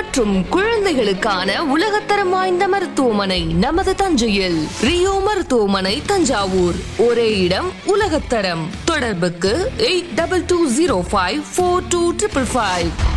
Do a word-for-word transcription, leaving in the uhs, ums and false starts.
மற்றும் குழந்தைகளுக்கான உலகத்தரம் வாய்ந்த மருத்துவமனை நமது தஞ்சையில். ரியோ மருத்துவமனை தஞ்சாவூர். ஒரே இடம் உலகத்தரம். தொடர்புக்கு eight double two zero five four two triple five.